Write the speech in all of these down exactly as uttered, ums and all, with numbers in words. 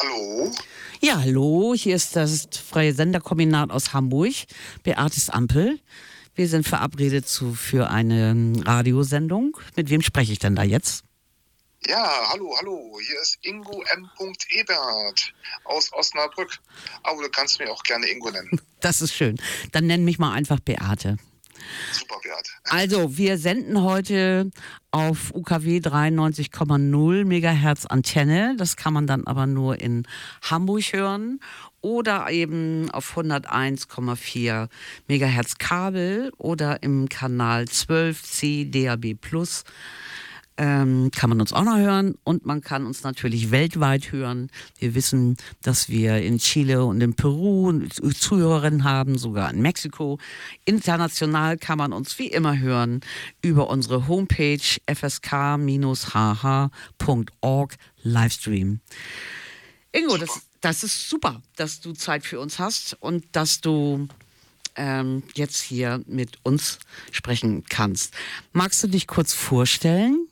Hallo? Ja, hallo, hier ist das Freie Senderkombinat aus Hamburg, Beates Ampel. Wir sind verabredet zu, für eine Radiosendung. Mit wem spreche ich denn da jetzt? Ja, hallo, hallo. Hier ist Ingo M. Ebert aus Osnabrück. Aber du kannst mich auch gerne Ingo nennen. Das ist schön. Dann nenn mich mal einfach Beate. Super, Beat. Also, wir senden heute auf U K W dreiundneunzig Komma null Megahertz Antenne. Das kann man dann aber nur in Hamburg hören. Oder eben auf hunderteins Komma vier Megahertz Kabel oder im Kanal zwölf C D A B Plus. Ähm, kann man uns auch noch hören und man kann uns natürlich weltweit hören. Wir wissen, dass wir in Chile und in Peru Zuhörerinnen haben, sogar in Mexiko. International kann man uns wie immer hören über unsere Homepage f s k h h punkt org Livestream. Ingo, das, das ist super, dass du Zeit für uns hast und dass du ähm, jetzt hier mit uns sprechen kannst. Magst du dich kurz vorstellen?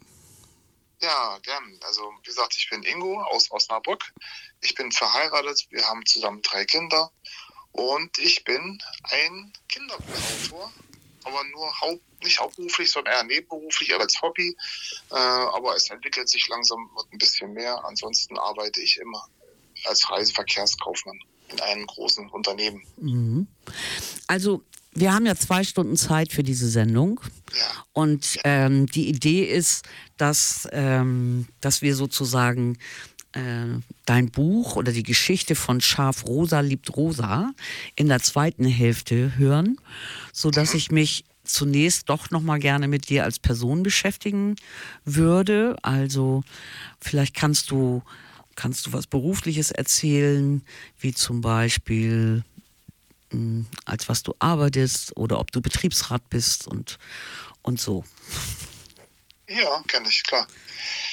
Ja, gern. Also, wie gesagt, ich bin Ingo aus Osnabrück. Ich bin verheiratet. Wir haben zusammen drei Kinder. Und ich bin ein Kinderbuchautor. Aber nur haupt, nicht hauptberuflich, sondern eher nebenberuflich als Hobby. Äh, aber es entwickelt sich langsam ein bisschen mehr. Ansonsten arbeite ich immer als Reiseverkehrskaufmann in einem großen Unternehmen. Mhm. Also, wir haben ja zwei Stunden Zeit für diese Sendung. Ja. Und ähm, die Idee ist, dass, ähm, dass wir sozusagen äh, dein Buch oder die Geschichte von Schaf Rosa liebt Rosa in der zweiten Hälfte hören, sodass Mhm. ich mich zunächst doch noch mal gerne mit dir als Person beschäftigen würde. Also vielleicht kannst du, kannst du was Berufliches erzählen, wie zum Beispiel als was du arbeitest oder ob du Betriebsrat bist und, und so. Ja, kenne ich, klar.